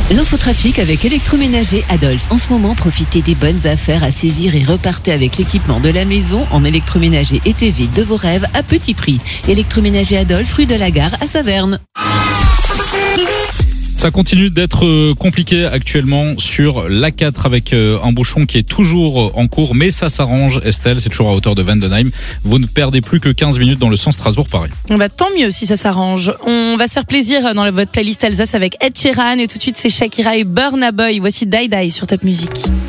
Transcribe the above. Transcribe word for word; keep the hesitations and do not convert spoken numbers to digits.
L'infotrafic avec Électroménager Adolphe. En ce moment, profitez des bonnes affaires à saisir et repartez avec l'équipement de la maison en électroménager et T V de vos rêves à petit prix. Électroménager Adolphe, rue de la Gare à Saverne. Ça continue d'être compliqué actuellement sur l'A quatre avec un bouchon qui est toujours en cours, mais ça s'arrange, Estelle, c'est toujours à hauteur de Vendenheim. Vous ne perdez plus que quinze minutes dans le sens Strasbourg-Paris. Bah, tant mieux si ça s'arrange. On va se faire plaisir dans votre playlist Alsace avec Ed Sheeran et tout de suite c'est Shakira et Burna Boy. Voici Die Die sur Top Music.